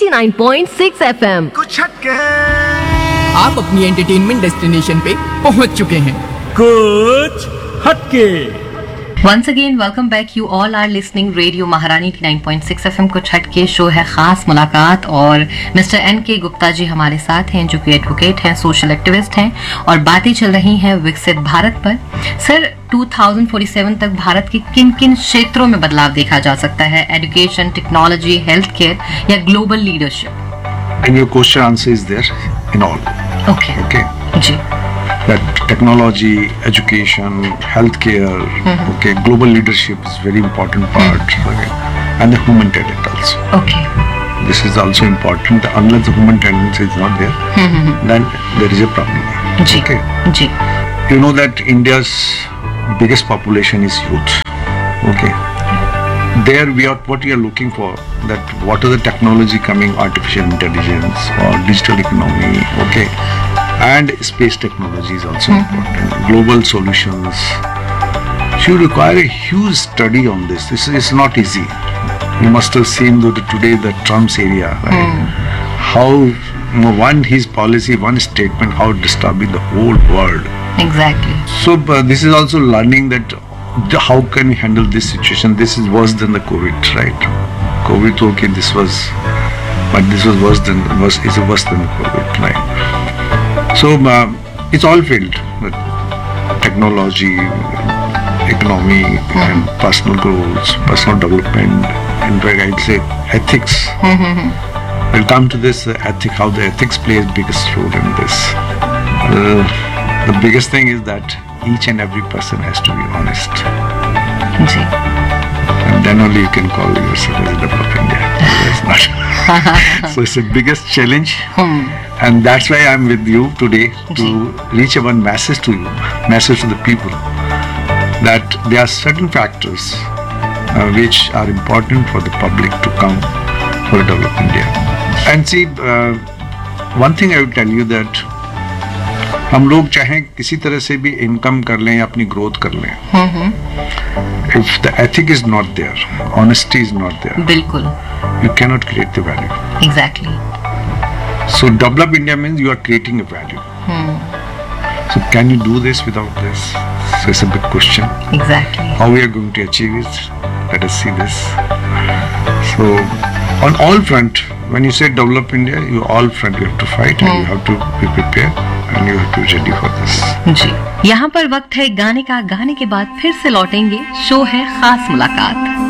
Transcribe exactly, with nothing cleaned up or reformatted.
Ninety point six F M. कुछ हटके आप अपनी एंटरटेनमेंट डेस्टिनेशन पे पहुंच चुके हैं। कुछ हटके। Once again, welcome back. You all are listening Radio Maharani ninety point six F M कुछ हटके शो है खास मुलाकात और मिस्टर एन के गुप्ता जी हमारे साथ हैं जो कि एडवोकेट हैं, सोशल एक्टिविस्ट हैं और बातें चल रही हैं विकसित भारत पर। Sir, two thousand forty seven तक भारत के किन किन क्षेत्रों में बदलाव देखा जा सकता है? एजुकेशन, टेक्नोलॉजी, हेल्थ केयर या global leadership? And your question answer is there in all. Okay. Okay. Ji. That technology, education, healthcare, mm-hmm. okay, global leadership is very important part, mm-hmm. okay, and the human talent also. Okay. This is also important. Unless the human talent is not there, mm-hmm. then there is a problem. Ji. Okay. Ji. You know that India's biggest population is youth. Okay. There we are, what we are looking for, that what are the technology coming, artificial intelligence or digital economy, okay, and space technology is also mm-hmm. important. Global solutions. You require a huge study on this. This is not easy. You must have seen that today the Trump's area, right? Mm. How you know, one his policy, one statement, how disturbing the whole world. Exactly. So uh, this is also learning that the, how can we handle this situation? This is worse than the COVID, right? COVID, okay, this was, but this was worse than was is worse than the COVID, right? So uh, it's all field, technology, economy, mm-hmm. and personal goals, personal development, and where I'd say ethics. Mm-hmm. We'll come to this uh, ethic, how the ethics plays biggest role in this. Uh, the biggest thing is that each and every person has to be honest. Ji. And then only you can call yourself as a developed India. Otherwise not. So it's the biggest challenge. Hmm. And that's why I'm with you today to ji. reach a one message to you, message to the people, that there are certain factors uh, which are important for the public to come for a developed India. And see, uh, one thing I will tell you that हम लोग चाहे किसी तरह से भी income कर लें या अपनी ग्रोथ कर लें, if the ethic is not there, honesty is not there, बिल्कुल, you cannot create the value. Exactly. So develop India means you are creating a value. Hmm. So can you do this without this? So it's a big question. Exactly. How we are going to achieve it? Let us see this. So on all front, when you say develop India, you all front you have to fight hmm. and you have to be prepared. And you have to be ready for this. जी, यहाँ पर वक्त है गाने का। गाने के बाद फिर से लौटेंगे। शो है खास मुलाकात।